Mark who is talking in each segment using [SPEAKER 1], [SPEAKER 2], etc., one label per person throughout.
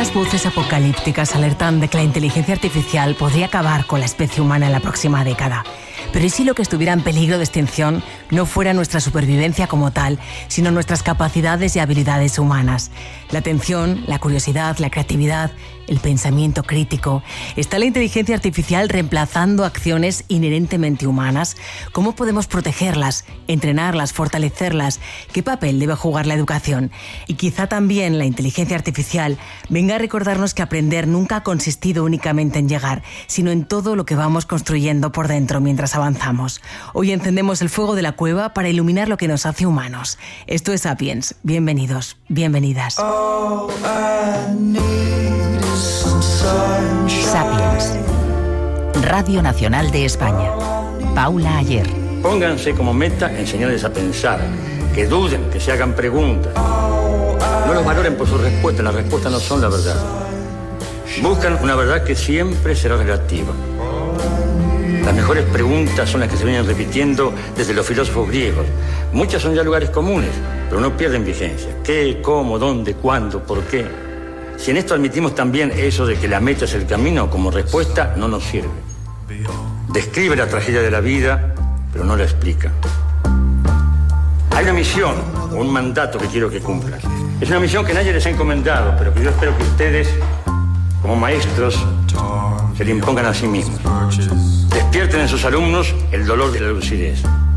[SPEAKER 1] Algunas voces apocalípticas alertan de que la inteligencia artificial podría acabar con la especie humana en la próxima década. Pero ¿y si lo que estuviera en peligro de extinción no fuera nuestra supervivencia como tal, sino nuestras capacidades y habilidades humanas? La atención, la curiosidad, la creatividad, el pensamiento crítico. ¿Está la inteligencia artificial reemplazando acciones inherentemente humanas? ¿Cómo podemos protegerlas, entrenarlas, fortalecerlas? ¿Qué papel debe jugar la educación? Y quizá también la inteligencia artificial venga a recordarnos que aprender nunca ha consistido únicamente en llegar, sino en todo lo que vamos construyendo por dentro mientras avanzamos. Hoy encendemos el fuego de la cueva para iluminar lo que nos hace humanos. Esto es Sapiens. Bienvenidos, bienvenidas.
[SPEAKER 2] Sapiens. Radio Nacional de España. Paula Ayer.
[SPEAKER 3] Pónganse como meta enseñarles a pensar, que duden, que se hagan preguntas. No los valoren por sus respuestas, las respuestas no son la verdad. Buscan una verdad que siempre será relativa. Las mejores preguntas son las que se vienen repitiendo desde los filósofos griegos. Muchas son ya lugares comunes, pero no pierden vigencia. ¿Qué, cómo, dónde, cuándo, por qué? Si en esto admitimos también eso de que la meta es el camino, como respuesta no nos sirve. Describe la tragedia de la vida, pero no la explica. Hay una misión, o un mandato que quiero que cumplan. Es una misión que nadie les ha encomendado, pero que yo espero que ustedes, como maestros, se le impongan a sí mismos. Despierten en sus alumnos el dolor de la lucidez.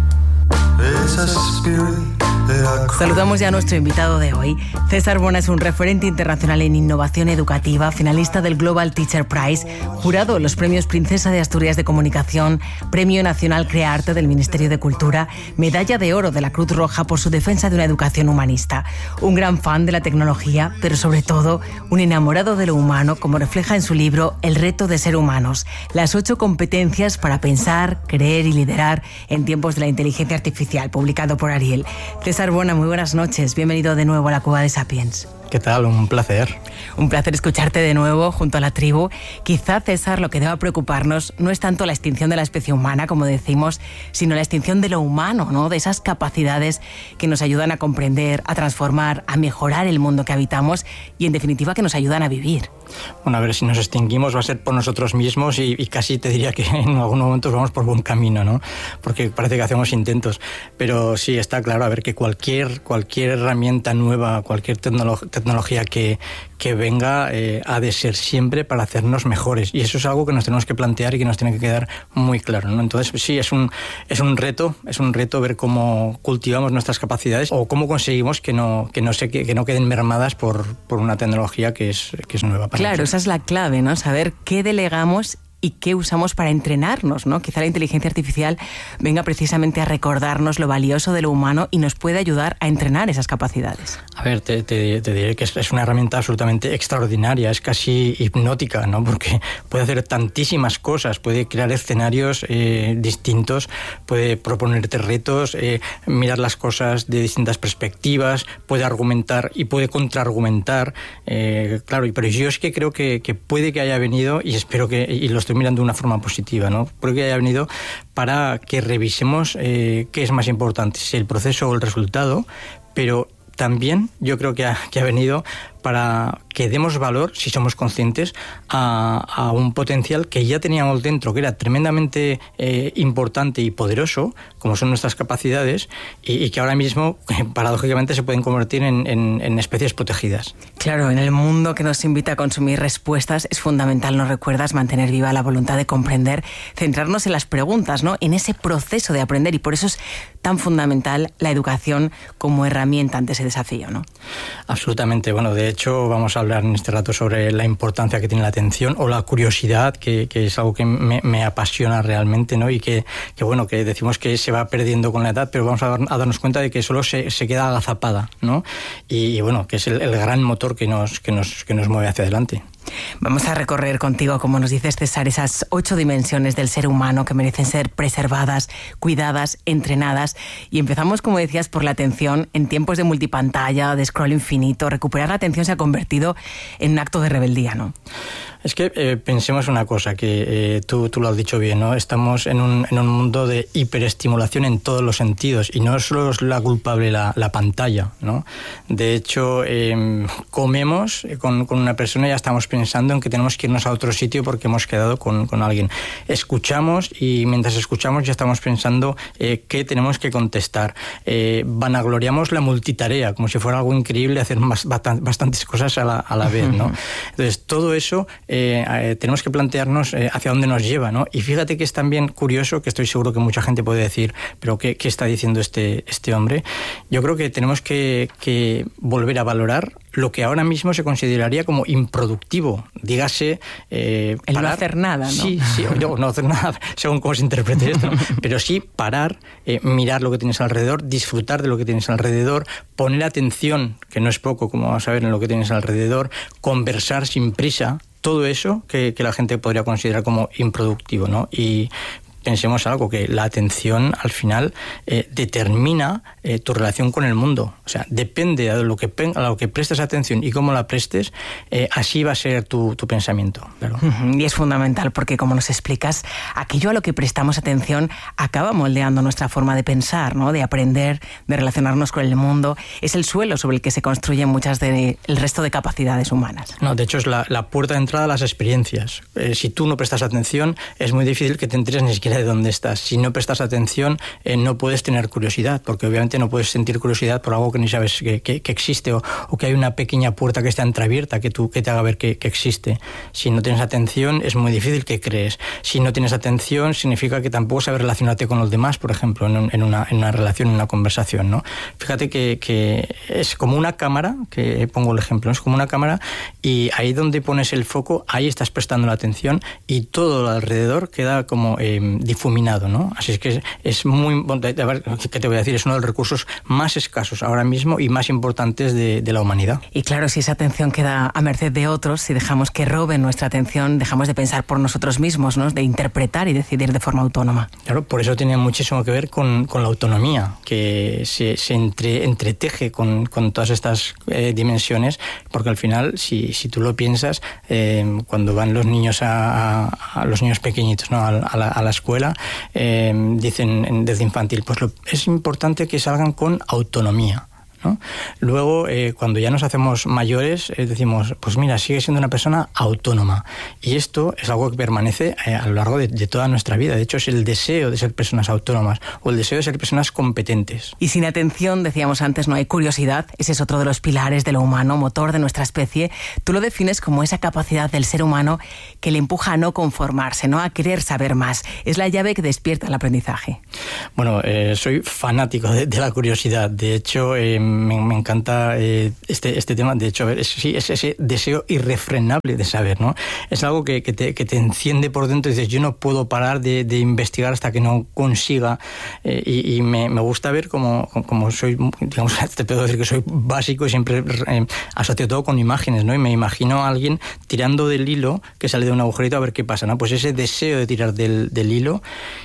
[SPEAKER 1] Saludamos ya a nuestro invitado de hoy. César Bona es un referente internacional en innovación educativa, finalista del Global Teacher Prize, jurado en los premios Princesa de Asturias de Comunicación, Premio Nacional Crearte del Ministerio de Cultura, Medalla de Oro de la Cruz Roja por su defensa de una educación humanista. Un gran fan de la tecnología, pero sobre todo un enamorado de lo humano, como refleja en su libro El reto de ser humanos, las 8 competencias para pensar, creer y liderar en tiempos de la inteligencia artificial, publicado por Ariel. César Bona, muy buenas noches. Bienvenido de nuevo a la Cueva de Sapiens.
[SPEAKER 4] ¿Qué tal? Un placer.
[SPEAKER 1] Un placer escucharte de nuevo junto a la tribu. Quizá, César, lo que deba preocuparnos no es tanto la extinción de la especie humana, como decimos, sino la extinción de lo humano, ¿no? De esas capacidades que nos ayudan a comprender, a transformar, a mejorar el mundo que habitamos y, en definitiva, que nos ayudan a vivir.
[SPEAKER 4] Bueno, a ver, si nos extinguimos va a ser por nosotros mismos y casi te diría que en algunos momentos vamos por buen camino, ¿no? Porque parece que hacemos intentos. Pero sí, está claro, a ver, que cualquier herramienta nueva, cualquier tecnología que venga ha de ser siempre para hacernos mejores. Y eso es algo que nos tenemos que plantear y que nos tiene que quedar muy claro, ¿no? Entonces, sí, es un reto ver cómo cultivamos nuestras capacidades o cómo conseguimos que no queden mermadas por una tecnología que es nueva para
[SPEAKER 1] Claro,
[SPEAKER 4] nosotros.
[SPEAKER 1] Esa es la clave, ¿no? Saber qué delegamos y qué usamos para entrenarnos, ¿no? Quizá la inteligencia artificial venga precisamente a recordarnos lo valioso de lo humano y nos puede ayudar a entrenar esas capacidades.
[SPEAKER 4] A ver, te diré que es una herramienta absolutamente extraordinaria, es casi hipnótica, ¿no? Porque puede hacer tantísimas cosas, puede crear escenarios distintos, puede proponerte retos, mirar las cosas de distintas perspectivas, puede argumentar y puede contraargumentar, claro, pero yo es que creo que puede que haya venido, y espero que, y lo estoy mirando de una forma positiva, ¿no? Creo que haya venido para que revisemos qué es más importante, si el proceso o el resultado, pero también yo creo que ha venido para que demos valor, si somos conscientes, a un potencial que ya teníamos dentro, que era tremendamente importante y poderoso, como son nuestras capacidades, y que ahora mismo, paradójicamente, se pueden convertir en especies protegidas.
[SPEAKER 1] Claro, en el mundo que nos invita a consumir respuestas, es fundamental, ¿nos recuerdas?, mantener viva la voluntad de comprender, centrarnos en las preguntas, ¿no?, en ese proceso de aprender, y por eso es tan fundamental la educación como herramienta ante ese desafío, ¿no?
[SPEAKER 4] Absolutamente. Bueno, de hecho, vamos a hablar en este rato sobre la importancia que tiene la atención o la curiosidad, que es algo que me apasiona realmente, ¿no? Y que bueno, que decimos que se va perdiendo con la edad, pero vamos a darnos cuenta de que solo se queda agazapada, ¿no? Y bueno, que es el gran motor que nos mueve hacia adelante.
[SPEAKER 1] Vamos a recorrer contigo, como nos dices, César, esas 8 dimensiones del ser humano que merecen ser preservadas, cuidadas, entrenadas. Y empezamos, como decías, por la atención. En tiempos de multipantalla, de scroll infinito, recuperar la atención se ha convertido en un acto de rebeldía, ¿no?
[SPEAKER 4] Es que pensemos una cosa, que tú lo has dicho bien, ¿no? Estamos en un mundo de hiperestimulación en todos los sentidos, y no solo es la culpable la pantalla, ¿no? De hecho, comemos con una persona y ya estamos pensando en que tenemos que irnos a otro sitio porque hemos quedado con alguien. Escuchamos y mientras escuchamos ya estamos pensando qué tenemos que contestar. Vanagloriamos la multitarea, como si fuera algo increíble hacer bastantes cosas a la vez, ¿no? Entonces, todo eso tenemos que plantearnos hacia dónde nos lleva, ¿no? Y fíjate que es también curioso, que estoy seguro que mucha gente puede decir, pero ¿qué está diciendo este hombre? Yo creo que tenemos que volver a valorar lo que ahora mismo se consideraría como improductivo, dígase...
[SPEAKER 1] el parar, no hacer nada, ¿no? Sí,
[SPEAKER 4] no hacer nada, según cómo se interprete esto, ¿no? Pero sí parar, mirar lo que tienes alrededor, disfrutar de lo que tienes alrededor, poner atención, que no es poco, como vamos a ver, en lo que tienes alrededor, conversar sin prisa, todo eso que la gente podría considerar como improductivo, ¿no? Y pensemos algo, que la atención al final determina tu relación con el mundo. O sea, depende a lo que prestes atención y cómo la prestes, así va a ser tu pensamiento. Claro.
[SPEAKER 1] Y es fundamental porque, como nos explicas, aquello a lo que prestamos atención acaba moldeando nuestra forma de pensar, ¿no? De aprender, de relacionarnos con el mundo. Es el suelo sobre el que se construyen muchas del resto de capacidades humanas.
[SPEAKER 4] No, de hecho es la puerta de entrada a las experiencias. Si tú no prestas atención, es muy difícil que te enteres ni siquiera de dónde estás. Si no prestas atención, no puedes tener curiosidad, porque obviamente no puedes sentir curiosidad por algo que ni sabes que existe, o que hay una pequeña puerta que está entreabierta que te haga ver que existe. Si no tienes atención, es muy difícil que crees. Si no tienes atención, significa que tampoco sabes relacionarte con los demás, por ejemplo, en una relación, en una conversación, ¿no? Fíjate que es como una cámara, que pongo el ejemplo, ¿no? Es como una cámara, y ahí donde pones el foco, ahí estás prestando la atención, y todo alrededor queda como difuminado, ¿no? Así es que es muy... A ver, ¿qué te voy a decir? Es uno de los recursos más escasos ahora mismo y más importantes de la humanidad.
[SPEAKER 1] Y claro, si esa atención queda a merced de otros, si dejamos que roben nuestra atención, dejamos de pensar por nosotros mismos, ¿no? De interpretar y decidir de forma autónoma.
[SPEAKER 4] Claro, por eso tiene muchísimo que ver con la autonomía, que se entreteje con todas estas dimensiones, porque al final, si tú lo piensas, cuando van los niños a los niños pequeñitos, ¿no? a la escuela, dicen desde infantil, pues es importante que salgan con autonomía, ¿no? Luego, cuando ya nos hacemos mayores, decimos, pues mira, sigue siendo una persona autónoma. Y esto es algo que permanece a lo largo de toda nuestra vida. De hecho, es el deseo de ser personas autónomas o el deseo de ser personas competentes.
[SPEAKER 1] Y sin atención, decíamos antes, no hay curiosidad. Ese es otro de los pilares de lo humano, motor de nuestra especie. Tú lo defines como esa capacidad del ser humano que le empuja a no conformarse, ¿no? A querer saber más. Es la llave que despierta el aprendizaje.
[SPEAKER 4] Bueno, soy fanático de la curiosidad. De hecho, me encanta este tema. De hecho, es ese deseo irrefrenable de saber, ¿no? Es algo que te enciende por dentro y dices, yo no puedo parar de investigar hasta que no consiga. Y me gusta ver como soy, digamos, te puedo decir que soy básico y siempre asocio todo con imágenes, ¿no? Y me imagino a alguien tirando del hilo que sale de un agujerito a ver qué pasa, ¿no? Pues ese deseo de tirar del hilo,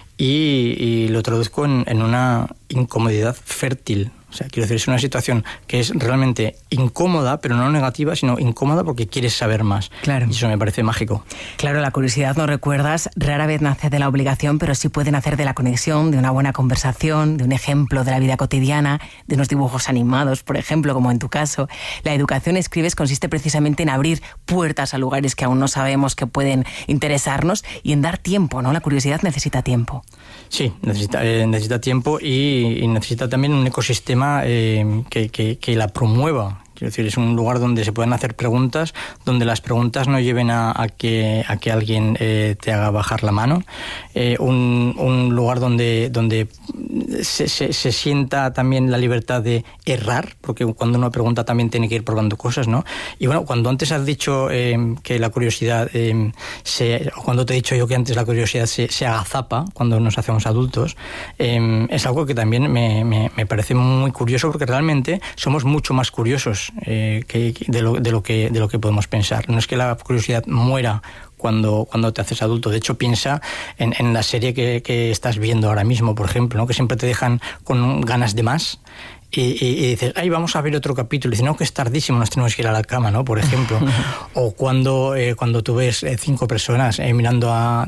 [SPEAKER 4] y lo traduzco en una incomodidad fértil. O sea, quiero decir, es una situación que es realmente incómoda, pero no negativa, sino incómoda porque quieres saber más.
[SPEAKER 1] Claro.
[SPEAKER 4] Y eso me parece mágico.
[SPEAKER 1] Claro, la curiosidad, nos recuerdas, rara vez nace de la obligación, pero sí puede nacer de la conexión, de una buena conversación, de un ejemplo de la vida cotidiana, de unos dibujos animados, por ejemplo, como en tu caso. La educación, escribes, consiste precisamente en abrir puertas a lugares que aún no sabemos que pueden interesarnos y en dar tiempo, ¿no? La curiosidad necesita tiempo.
[SPEAKER 4] Sí, necesita tiempo y necesita también un ecosistema que la promueva. Quiero decir, es un lugar donde se pueden hacer preguntas, donde las preguntas no lleven a que alguien te haga bajar la mano. Un lugar donde se sienta también la libertad de errar, porque cuando uno pregunta también tiene que ir probando cosas, ¿no? Y bueno, cuando antes has dicho que la curiosidad, cuando te he dicho yo que antes la curiosidad se agazapa cuando nos hacemos adultos, es algo que también me parece muy curioso, porque realmente somos mucho más curiosos menos de lo que podemos pensar. No es que la curiosidad muera cuando te haces adulto. De hecho, piensa en la serie que estás viendo ahora mismo, por ejemplo, ¿no? Que siempre te dejan con ganas de más. Y dices, ay, vamos a ver otro capítulo. Y dices, no, que es tardísimo, nos tenemos que ir a la cama, ¿no? Por ejemplo. O cuando tú ves 5 personas mirando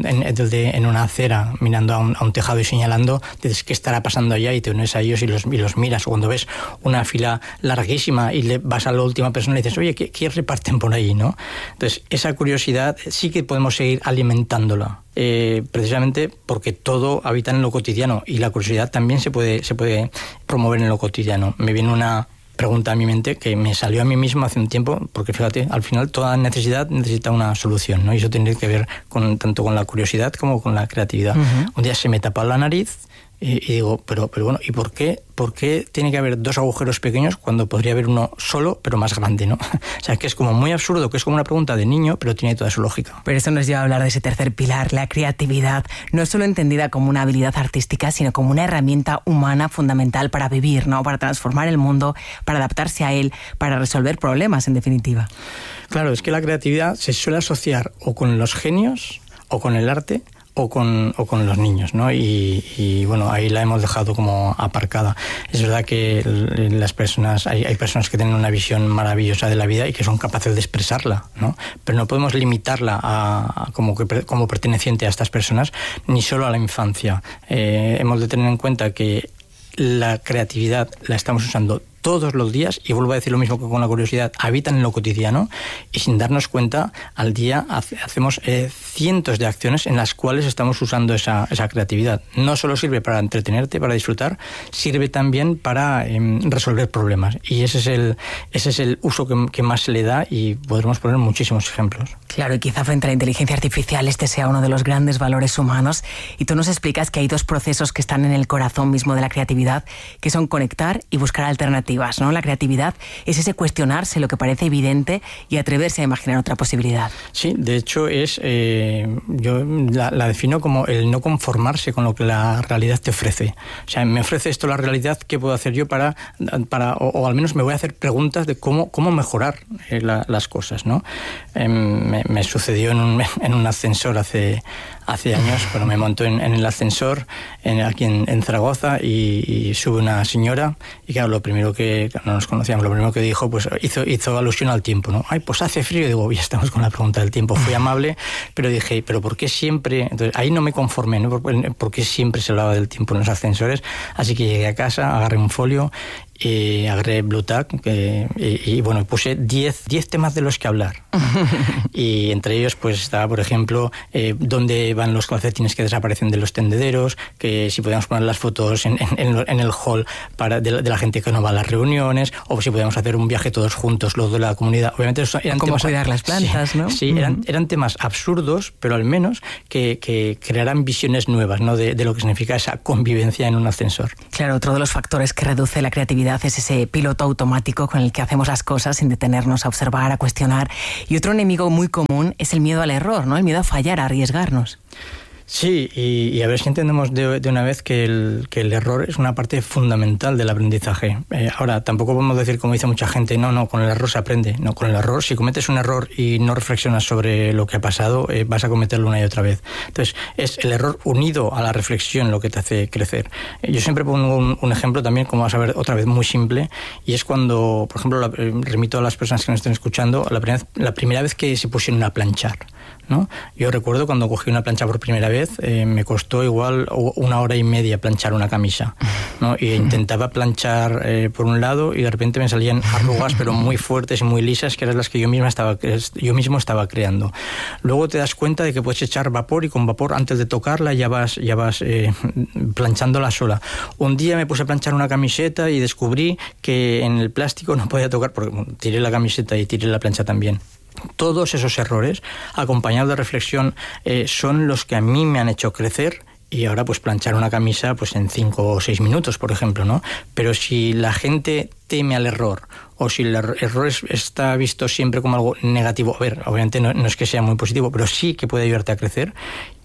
[SPEAKER 4] en una acera, mirando a un tejado y señalando, dices, ¿qué estará pasando allá? Y te unes a ellos y los miras. O cuando ves una fila larguísima y le vas a la última persona y dices, oye, ¿qué reparten por ahí, no? Entonces, esa curiosidad sí que podemos seguir alimentándola. Precisamente porque todo habita en lo cotidiano y la curiosidad también se puede promover en lo cotidiano. Me viene una pregunta a mi mente que me salió a mí mismo hace un tiempo, porque fíjate, al final toda necesidad necesita una solución, ¿no? Y eso tiene que ver tanto con la curiosidad como con la creatividad. Uh-huh. Un día se me tapó la nariz y digo, pero bueno, ¿y por qué tiene que haber 2 agujeros pequeños cuando podría haber uno solo, pero más grande, ¿no? O sea, que es como muy absurdo, que es como una pregunta de niño, pero tiene toda su lógica.
[SPEAKER 1] Pero eso nos lleva a hablar de ese tercer pilar, la creatividad, no solo entendida como una habilidad artística, sino como una herramienta humana fundamental para vivir, ¿no? Para transformar el mundo, para adaptarse a él, para resolver problemas, en definitiva.
[SPEAKER 4] Claro, es que la creatividad se suele asociar o con los genios o con el arte, o con los niños, ¿no? Y bueno, ahí la hemos dejado como aparcada. Es verdad que las personas, hay personas que tienen una visión maravillosa de la vida y que son capaces de expresarla, ¿no? Pero no podemos limitarla como perteneciente a estas personas, ni solo a la infancia. Hemos de tener en cuenta que la creatividad la estamos usando todos los días, y vuelvo a decir lo mismo que con la curiosidad, habitan en lo cotidiano, y sin darnos cuenta, al día hacemos cientos de acciones en las cuales estamos usando esa creatividad. No solo sirve para entretenerte, para disfrutar, sirve también para resolver problemas, y ese es el uso que más se le da, y podremos poner muchísimos ejemplos.
[SPEAKER 1] Claro, y quizá frente a la inteligencia artificial este sea uno de los grandes valores humanos, y tú nos explicas que hay 2 procesos que están en el corazón mismo de la creatividad, que son conectar y buscar alternativas, ¿no? La creatividad es ese cuestionarse lo que parece evidente y atreverse a imaginar otra posibilidad.
[SPEAKER 4] Sí, de hecho yo la defino como el no conformarse con lo que la realidad te ofrece. O sea, me ofrece esto la realidad, ¿qué puedo hacer yo para o al menos me voy a hacer preguntas de cómo mejorar las cosas, ¿no? Me sucedió en un ascensor hace años, cuando me monto en el ascensor aquí en Zaragoza, y sube una señora, y claro, lo primero que no nos conocíamos, lo primero que dijo, pues hizo alusión al tiempo, ¿no? Ay, pues hace frío. Y digo, ya estamos con la pregunta del tiempo. Fui amable, pero dije, ¿pero por qué siempre? Entonces ahí no me conformé, ¿no? ¿Por qué siempre se hablaba del tiempo en los ascensores? Así que llegué a casa, agarré un folio, agarré Blue Tag, y bueno, puse 10 temas de los que hablar. Y entre ellos pues estaba, por ejemplo, dónde van los calcetines que desaparecen de los tendederos, que si podíamos poner las fotos en el hall de la gente que no va a las reuniones, o si podíamos hacer un viaje todos juntos, los de la comunidad. Obviamente eran
[SPEAKER 1] cómo
[SPEAKER 4] temas,
[SPEAKER 1] cuidar las plantas,
[SPEAKER 4] sí,
[SPEAKER 1] ¿no?
[SPEAKER 4] Sí, eran temas absurdos, pero al menos que crearan visiones nuevas, ¿no? De lo que significa esa convivencia en un ascensor.
[SPEAKER 1] Claro, otro de los factores que reduce la creatividad es ese piloto automático con el que hacemos las cosas sin detenernos a observar, a cuestionar. Y otro enemigo muy común es el miedo al error, ¿no? El miedo a fallar, a arriesgarnos.
[SPEAKER 4] Sí, y a ver si entendemos de una vez que el error es una parte fundamental del aprendizaje. Ahora, tampoco podemos decir, como dice mucha gente, no, con el error se aprende. No, con el error, si cometes un error y no reflexionas sobre lo que ha pasado, vas a cometerlo una y otra vez. Entonces, es el error unido a la reflexión lo que te hace crecer. Yo siempre pongo un ejemplo también, como vas a ver, otra vez muy simple, y es cuando, por ejemplo, remito a las personas que nos estén escuchando, la primera vez que se pusieron a planchar, ¿no? Yo recuerdo cuando cogí una plancha por primera vez, me costó igual 1 hora y media planchar una camisa, ¿no? Y intentaba planchar por un lado, y de repente me salían arrugas pero muy fuertes y muy lisas, que eran las que yo mismo estaba creando. Luego te das cuenta de que puedes echar vapor, y con vapor, antes de tocarla, ya vas planchándola sola. Un día me puse a planchar una camiseta y descubrí que en el plástico no podía tocar, porque tiré la camiseta y tiré la plancha también. Todos esos errores, acompañados de reflexión, son los que a mí me han hecho crecer y ahora pues planchar una camisa pues en 5 o 6 minutos, por ejemplo, ¿no? Pero si la gente teme al error, o si el error está visto siempre como algo negativo, a ver, obviamente no es que sea muy positivo, pero sí que puede ayudarte a crecer,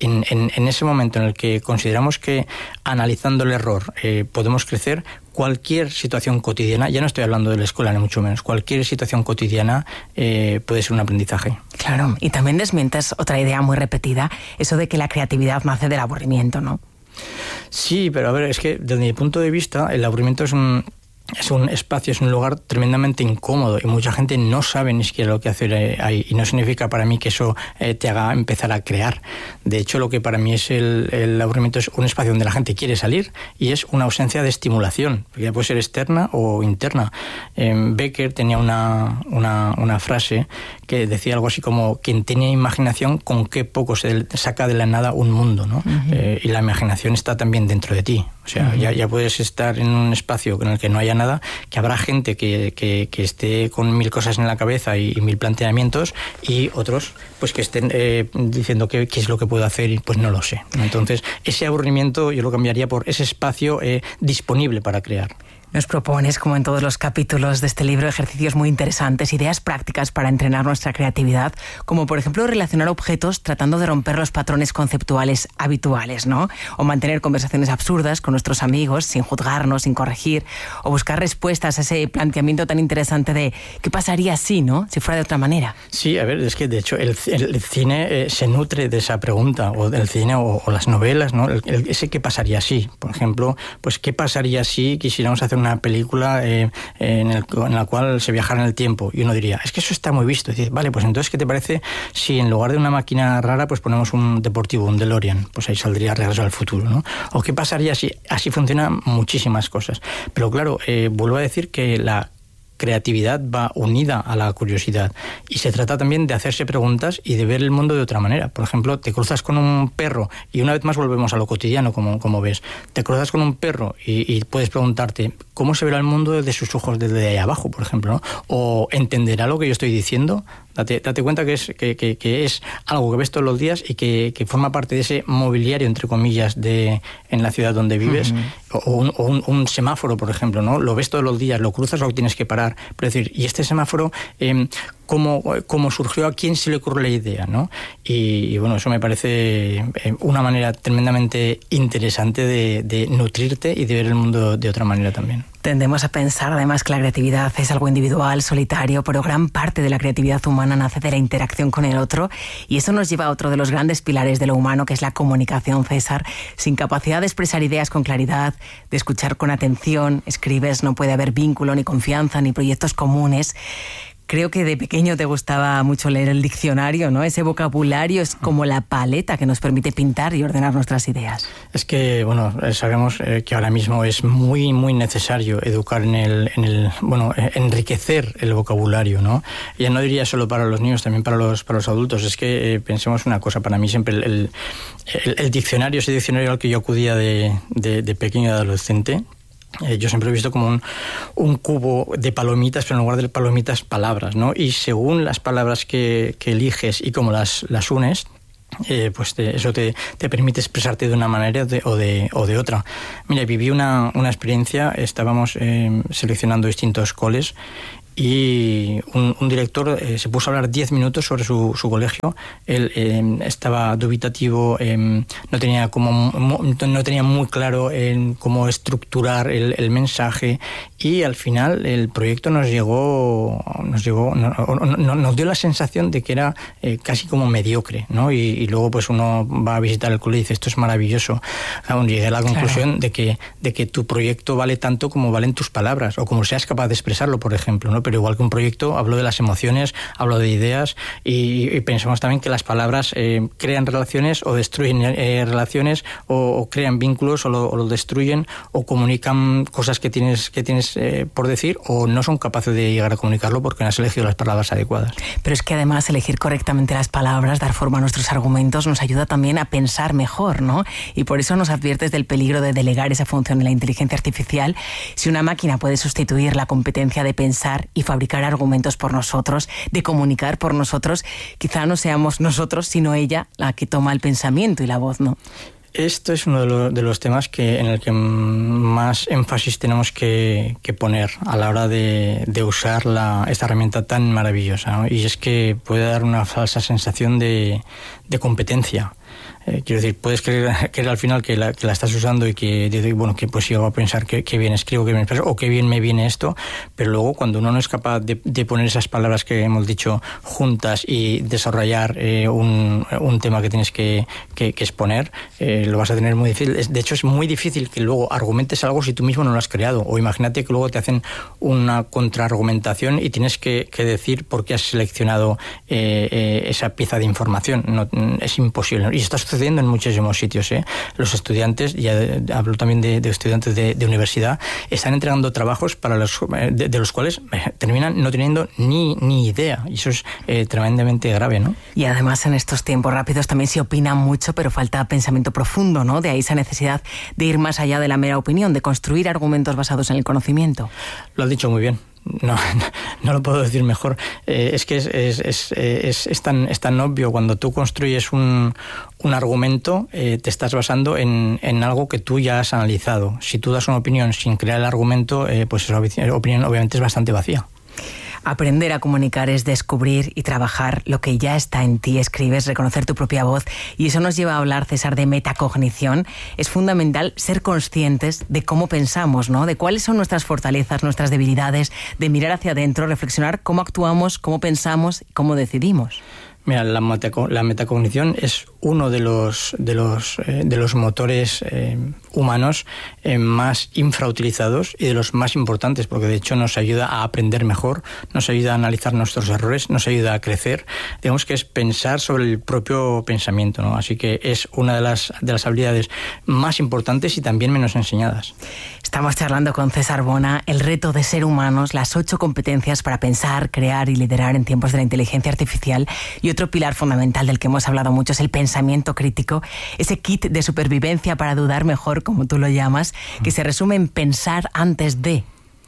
[SPEAKER 4] en ese momento en el que consideramos que analizando el error podemos crecer, cualquier situación cotidiana, ya no estoy hablando de la escuela ni mucho menos, cualquier situación cotidiana puede ser un aprendizaje.
[SPEAKER 1] Claro, y también desmientes otra idea muy repetida, eso de que la creatividad nace del aburrimiento, ¿no?
[SPEAKER 4] Sí, pero a ver, es que desde mi punto de vista el aburrimiento es un espacio, es un lugar tremendamente incómodo y mucha gente no sabe ni siquiera lo que hacer ahí, y no significa para mí que eso te haga empezar a crear. De hecho, lo que para mí es el aburrimiento es un espacio donde la gente quiere salir y es una ausencia de estimulación, porque ya puede ser externa o interna. Becker tenía una frase que decía algo así como: quien tiene imaginación, con qué poco se saca de la nada un mundo, ¿no? Y la imaginación está también dentro de ti. O sea, ya puedes estar en un espacio en el que no haya nada, que habrá gente que esté con 1000 cosas en la cabeza y 1000 planteamientos, y otros pues que estén diciendo qué es lo que puedo hacer y pues no lo sé. Entonces, ese aburrimiento yo lo cambiaría por ese espacio disponible para crear.
[SPEAKER 1] Nos propones, como en todos los capítulos de este libro, ejercicios muy interesantes, ideas prácticas para entrenar nuestra creatividad, como por ejemplo relacionar objetos tratando de romper los patrones conceptuales habituales, ¿no? O mantener conversaciones absurdas con nuestros amigos sin juzgarnos, sin corregir, o buscar respuestas a ese planteamiento tan interesante de ¿qué pasaría si, no? Si fuera de otra manera.
[SPEAKER 4] Sí, a ver, es que de hecho el cine se nutre de esa pregunta, o del cine o las novelas, ¿no? Ese ¿qué pasaría si? Por ejemplo, pues ¿qué pasaría si quisiéramos hacer una película en la cual se viajara en el tiempo? Y uno diría, es que eso está muy visto. Y dice, vale, pues entonces, ¿qué te parece si en lugar de una máquina rara pues ponemos un deportivo, un DeLorean? Pues ahí saldría Regreso al Futuro, ¿no? ¿O qué pasaría si así funcionan muchísimas cosas? Pero claro, vuelvo a decir que la creatividad va unida a la curiosidad, y se trata también de hacerse preguntas y de ver el mundo de otra manera. Por ejemplo, te cruzas con un perro, y una vez más volvemos a lo cotidiano, como ves. Te cruzas con un perro y puedes preguntarte cómo se verá el mundo desde sus ojos, desde ahí abajo, por ejemplo, ¿no? O ¿entenderá lo que yo estoy diciendo? Date cuenta que es algo que ves todos los días y que forma parte de ese mobiliario, entre comillas, en la ciudad donde vives. O un semáforo, por ejemplo, ¿no? Lo ves todos los días, lo cruzas o tienes que parar. Pero es decir, ¿y este semáforo cómo surgió? ¿A quién se le ocurrió la idea, ¿no? Y bueno, eso me parece una manera tremendamente interesante de nutrirte y de ver el mundo de otra manera también.
[SPEAKER 1] Tendemos a pensar además que la creatividad es algo individual, solitario, pero gran parte de la creatividad humana nace de la interacción con el otro, y eso nos lleva a otro de los grandes pilares de lo humano, que es la comunicación, César. Sin capacidad de expresar ideas con claridad, de escuchar con atención, escribes, no puede haber vínculo, ni confianza, ni proyectos comunes. Creo que de pequeño te gustaba mucho leer el diccionario, ¿no? Ese vocabulario es como la paleta que nos permite pintar y ordenar nuestras ideas.
[SPEAKER 4] Es que, bueno, sabemos que ahora mismo es muy, muy necesario educar enriquecer el vocabulario, ¿no? Ya no diría solo para los niños, también para los adultos. Es que pensemos una cosa, para mí siempre el diccionario, ese diccionario al que yo acudía de pequeño y adolescente, yo siempre he visto como un cubo de palomitas, pero en lugar de palomitas, palabras, ¿no? Y según las palabras que eliges y cómo las unes, eso te permite expresarte de una manera o de otra. Mira, viví una experiencia, estábamos seleccionando distintos coles, y un director se puso a hablar 10 minutos sobre su colegio. Él estaba dubitativo, no tenía muy claro cómo estructurar el mensaje, y al final el proyecto nos dio la sensación de que era casi como mediocre, ¿no? Y luego pues uno va a visitar el cole y dice, esto es maravilloso. Aún llegué a la conclusión de que tu proyecto vale tanto como valen tus palabras, o como seas capaz de expresarlo, por ejemplo, ¿no? Pero igual que un proyecto, hablo de las emociones, hablo de ideas, y pensamos también que las palabras crean relaciones o destruyen relaciones, o crean vínculos o lo destruyen, o comunican cosas que tienes por decir, o no son capaces de llegar a comunicarlo porque no has elegido las palabras adecuadas.
[SPEAKER 1] Pero es que además elegir correctamente las palabras, dar forma a nuestros argumentos, nos ayuda también a pensar mejor, ¿no? Y por eso nos adviertes del peligro de delegar esa función en la inteligencia artificial. Si una máquina puede sustituir la competencia de pensar y fabricar argumentos por nosotros, de comunicar por nosotros, quizá no seamos nosotros, sino ella la que toma el pensamiento y la voz, ¿no?
[SPEAKER 4] Esto es uno de los temas en el que más énfasis tenemos que poner a la hora de usar esta herramienta tan maravillosa, ¿no? Y es que puede dar una falsa sensación de competencia. Quiero decir, puedes creer al final que la estás usando y que dices, bueno, que pues yo voy a pensar que bien escribo, que bien expreso, o que bien me viene esto, pero luego cuando uno no es capaz de poner esas palabras que hemos dicho juntas y desarrollar un tema que tienes que exponer, lo vas a tener muy difícil. De hecho, es muy difícil que luego argumentes algo si tú mismo no lo has creado, o imagínate que luego te hacen una contraargumentación y tienes que decir por qué has seleccionado esa pieza de información. No, es imposible. Y esto sucediendo en muchísimos sitios, ¿eh? Los estudiantes, ya hablo también de estudiantes de universidad, están entregando trabajos de los cuales terminan no teniendo ni idea, y eso es tremendamente grave, ¿no?
[SPEAKER 1] Y además en estos tiempos rápidos también se opina mucho, pero falta pensamiento profundo, ¿no? De ahí esa necesidad de ir más allá de la mera opinión, de construir argumentos basados en el conocimiento.
[SPEAKER 4] Lo has dicho muy bien. No lo puedo decir mejor. Es que es tan obvio. Cuando tú construyes un argumento, te estás basando en algo que tú ya has analizado. Si tú das una opinión sin crear el argumento, pues esa opinión obviamente es bastante vacía.
[SPEAKER 1] Aprender a comunicar es descubrir y trabajar lo que ya está en ti. Escribes, reconocer tu propia voz, y eso nos lleva a hablar, César, de metacognición. Es fundamental ser conscientes de cómo pensamos, ¿no? De cuáles son nuestras fortalezas, nuestras debilidades, de mirar hacia adentro, reflexionar cómo actuamos, cómo pensamos y cómo decidimos.
[SPEAKER 4] Mira, la metacognición es uno de los motores humanos más infrautilizados y de los más importantes, porque de hecho nos ayuda a aprender mejor, nos ayuda a analizar nuestros errores, nos ayuda a crecer. Digamos que es pensar sobre el propio pensamiento, ¿no? Así que es una de las habilidades más importantes y también menos enseñadas.
[SPEAKER 1] Estamos charlando con César Bona, el reto de ser humanos, las 8 competencias para pensar, crear y liderar en tiempos de la inteligencia artificial. Y otro pilar fundamental del que hemos hablado mucho es el pensamiento crítico, ese kit de supervivencia para dudar mejor, como tú lo llamas, que se resume en pensar antes de.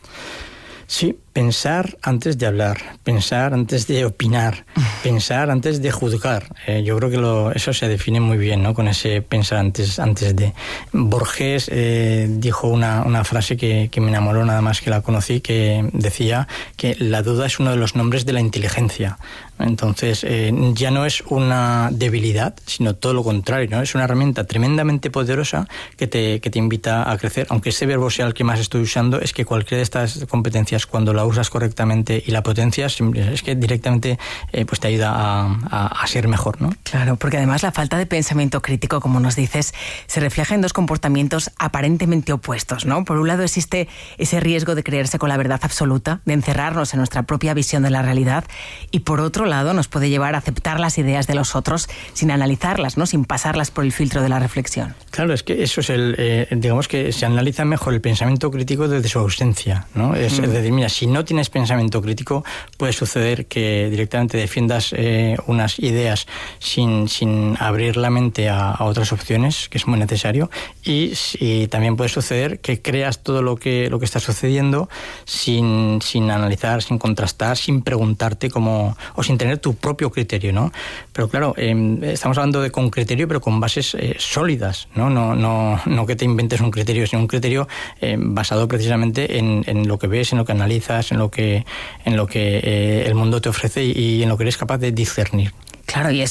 [SPEAKER 4] Sí, pensar antes de hablar, pensar antes de opinar, pensar antes de juzgar. Yo creo que eso se define muy bien, ¿no? Con ese pensar antes de. Borges dijo una frase que me enamoró nada más que la conocí, que decía que la duda es uno de los nombres de la inteligencia. Entonces, ya no es una debilidad, sino todo lo contrario, ¿no? Es una herramienta tremendamente poderosa que te invita a crecer. Aunque ese verbo sea el que más estoy usando, es que cualquiera de estas competencias, cuando la usas correctamente y la potencias, es que directamente pues te ayuda a ser mejor, ¿no?
[SPEAKER 1] Claro, porque además la falta de pensamiento crítico, como nos dices, se refleja en 2 comportamientos aparentemente opuestos, ¿no? Por un lado existe ese riesgo de creerse con la verdad absoluta, de encerrarnos en nuestra propia visión de la realidad, y por otro lado nos puede llevar a aceptar las ideas de los otros sin analizarlas, ¿no? Sin pasarlas por el filtro de la reflexión.
[SPEAKER 4] Claro, es que eso es digamos que se analiza mejor el pensamiento crítico desde su ausencia, ¿no? Es decir, mira, si no tienes pensamiento crítico, puede suceder que directamente defiendas unas ideas sin abrir la mente a otras opciones, que es muy necesario, y también puede suceder que creas todo lo que está sucediendo sin analizar, sin contrastar, sin preguntarte o sin tener tu propio criterio, ¿no? Pero claro, estamos hablando con criterio, pero con bases sólidas, ¿no? No que te inventes un criterio, sino un criterio basado precisamente en lo que ves, en lo que analizas, en lo que el mundo te ofrece y en lo que eres capaz de discernir.
[SPEAKER 1] Claro, y